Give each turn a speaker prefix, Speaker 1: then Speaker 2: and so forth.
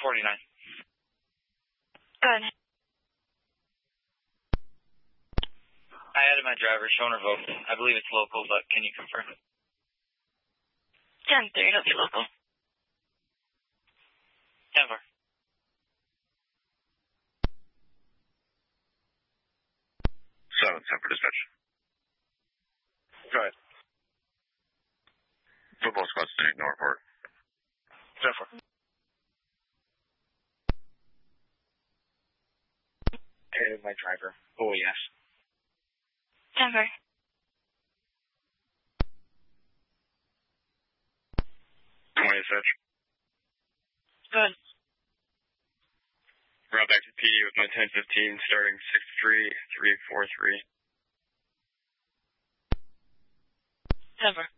Speaker 1: 49.
Speaker 2: Good.
Speaker 1: I added my driver, shown revoked. I believe it's local, but can you confirm it?
Speaker 2: 10-3, it'll be local.
Speaker 1: 10-4.
Speaker 3: For dispatch.
Speaker 1: Go ahead.
Speaker 3: Football squad standing, no report.
Speaker 1: 10-4. Added my driver. Oh, yes.
Speaker 2: 10-4.
Speaker 3: Dispatch.
Speaker 2: Good.
Speaker 3: Route back to PD with my 1015 starting 63343.
Speaker 2: 10-4.